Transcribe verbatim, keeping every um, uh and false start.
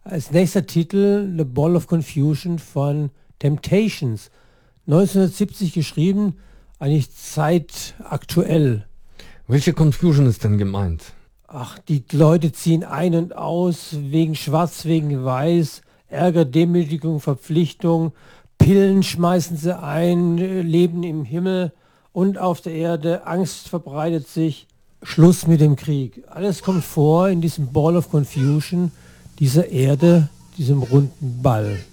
Als nächster Titel The Ball of Confusion von Temptations. neunzehnhundertsiebzig geschrieben, eigentlich zeitaktuell. Welche Confusion ist denn gemeint? Ach, die Leute ziehen ein und aus, wegen Schwarz, wegen Weiß, Ärger, Demütigung, Verpflichtung, Pillen schmeißen sie ein, leben im Himmel und auf der Erde, Angst verbreitet sich, Schluss mit dem Krieg. Alles kommt vor in diesem Ball of Confusion, dieser Erde, diesem runden Ball.